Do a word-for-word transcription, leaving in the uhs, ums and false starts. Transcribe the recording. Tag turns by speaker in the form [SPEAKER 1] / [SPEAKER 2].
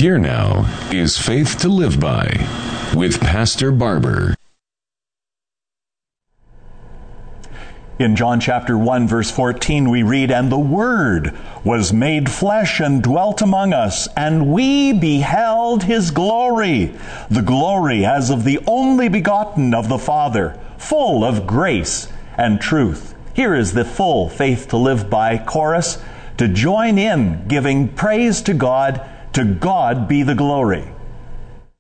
[SPEAKER 1] Here now is Faith to Live By with Pastor Barber.
[SPEAKER 2] In John chapter one, verse fourteen, we read, "And the Word was made flesh and dwelt among us, and we beheld His glory, the glory as of the only begotten of the Father, full of grace and truth." Here is the full Faith to Live By chorus to join in giving praise to God. To God be the glory.